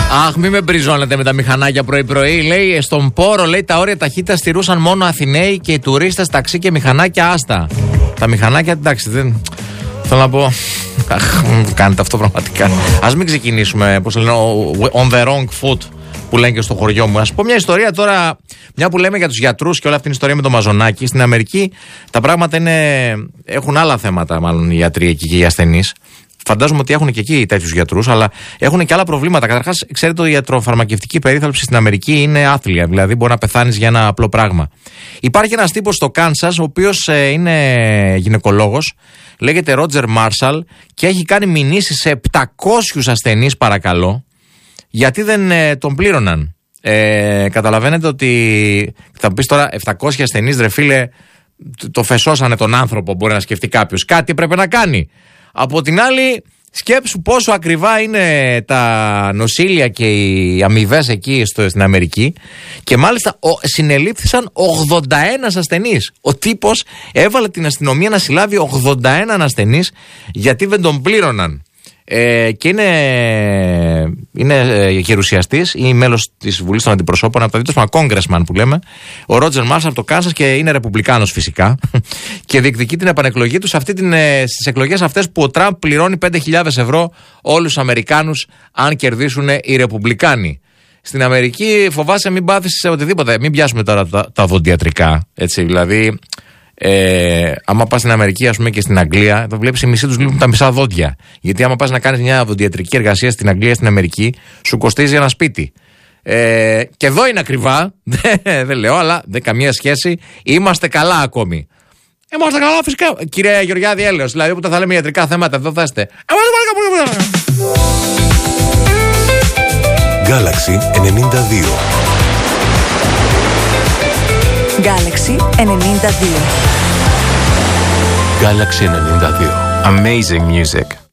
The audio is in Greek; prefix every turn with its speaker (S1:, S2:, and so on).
S1: Αχ, μην με μπριζώνετε με τα μηχανάκια πρωί-πρωί. Λέει, στον Πόρο, λέει, τα όρια ταχύτητας στηρούσαν μόνο Αθηναίοι και οι τουρίστες, ταξί και μηχανάκια άστα. Τα μηχανάκια, εντάξει, δεν. Θέλω να πω. Αχ, κάνετε αυτό πραγματικά. Ας μην ξεκινήσουμε, πώς λένε, on the wrong foot, που λένε και στο χωριό μου. Ας πω μια ιστορία τώρα, μια που λέμε για τους γιατρούς και όλη αυτή την ιστορία με το Μαζονάκι. Στην Αμερική τα πράγματα έχουν άλλα θέματα, μάλλον οι γιατροί εκεί και οι ασθενείς. Φαντάζομαι ότι έχουν και εκεί τέτοιους γιατρούς, αλλά έχουν και άλλα προβλήματα. Καταρχάς, ξέρετε ότι η ιατροφαρμακευτική περίθαλψη στην Αμερική είναι άθλια, δηλαδή μπορεί να πεθάνεις για ένα απλό πράγμα. Υπάρχει ένας τύπος στο Κάνσας, ο οποίος είναι γυναικολόγος, λέγεται Ρότζερ Μάρσαλ και έχει κάνει μηνύσεις σε 700 ασθενείς, παρακαλώ, γιατί δεν τον πλήρωναν. Καταλαβαίνετε ότι θα μου πεις τώρα 700 ασθενείς, ρε φίλε, το φεσώσανε τον άνθρωπο, μπορεί να σκεφτεί κάποιος. Κάτι πρέπει να κάνει. Από την άλλη, σκέψου πόσο ακριβά είναι τα νοσήλια και οι αμοιβές εκεί στην Αμερική. Και μάλιστα συνελήφθησαν 81 ασθενείς. Ο τύπος έβαλε την αστυνομία να συλλάβει 81 ασθενείς γιατί δεν τον πλήρωναν. Και είναι γερουσιαστής ή μέλος της Βουλής των Αντιπροσώπων, από το congressman που λέμε, ο Ρότζερ Μάρσαλ από το Κάνσας, και είναι ρεπουμπλικάνος φυσικά και διεκδικεί την επανεκλογή του στις εκλογές αυτές που ο Τραμπ πληρώνει 5.000 ευρώ όλους τους Αμερικάνους αν κερδίσουν οι ρεπουμπλικάνοι. Στην Αμερική φοβάσαι μην πάθεις σε οτιδήποτε, μην πιάσουμε τώρα τα οδοντιατρικά, έτσι, δηλαδή. Άμα πας στην Αμερική, ας πούμε, και στην Αγγλία, θα βλέπεις οι μισοί τους λείπουν τα μισά δόντια. Γιατί άμα πας να κάνεις μια οδοντιατρική εργασία στην Αγγλία ή στην Αμερική, σου κοστίζει ένα σπίτι. Και εδώ είναι ακριβά, δεν λέω, αλλά δεν καμία σχέση. Είμαστε καλά ακόμη. Είμαστε καλά, φυσικά. Κύριε Γεωργιάδη, έλεος, δηλαδή όποτε θα λέμε ιατρικά θέματα, εδώ θα είστε.
S2: Galaxy 92.
S3: Galaxy 92.
S2: Galaxy 92.
S4: Amazing music.